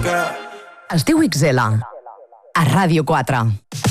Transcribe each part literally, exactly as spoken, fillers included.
boca. Es diu X L, a Ràdio quatre.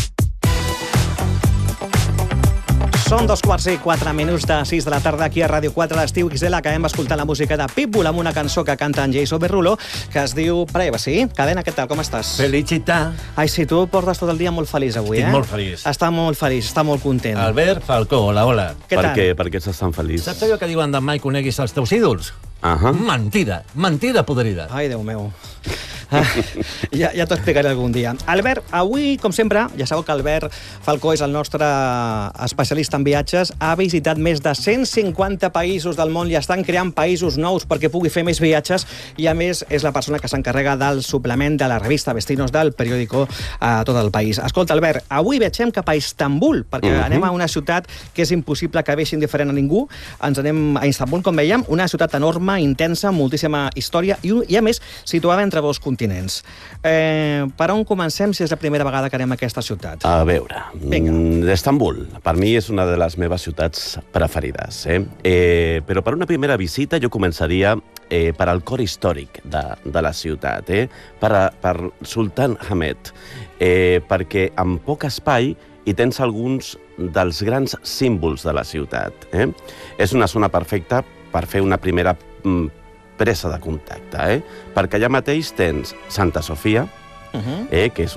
Són dos quarts i quatre minuts de sis de la tarda aquí a Ràdio quatre, l'estiu X L. Acabem escoltant la música de Pitbull amb una cançó que canta en Jason Derulo que es diu Privacy. Cadena, què tal? Com estàs? Felicità. Ai, sí, tu portes tot el dia molt feliç avui, Estic eh? molt feliç. Està molt feliç, està molt content. Albert Falcó, hola, hola. Què Per tal? què? Per què estàs tan feliç? Saps allò que diuen de mai coneguis els teus ídols? Ahà. Mentida, mentida podrida. Ai, Déu meu. Ah, ja ja t'ho explicaré algun dia. Albert, avui, com sempre, ja sabeu que Albert Falcó és el nostre especialista en viatges, ha visitat més de cent cinquanta països del món i estan creant països nous perquè pugui fer més viatges i, a més, és la persona que s'encarrega del suplement de la revista Destinos del periòdico a tot el país. Escolta, Albert, avui viatgem cap a Istanbul, perquè uh-huh. anem a una ciutat que és impossible que deixi indiferent a ningú. Ens anem a Istanbul, com veiem, una ciutat enorme, intensa, moltíssima història i, i a més, situada entre dos continents. Eh, per on comencem, si és la primera vegada que anem a aquesta ciutat? A veure, Vinga. mm, Istanbul, per mi és una de les meves ciutats preferides. Eh? Eh, però per una primera visita jo començaria eh, per al cor històric de, de la ciutat, eh? per, a, per Sultan Ahmed, eh, perquè amb poc espai hi tens alguns dels grans símbols de la ciutat. Eh? És una zona perfecta per fer una primera mm, presa de contacte, eh? perquè allà mateix tens Santa Sofia, uh-huh. eh? que és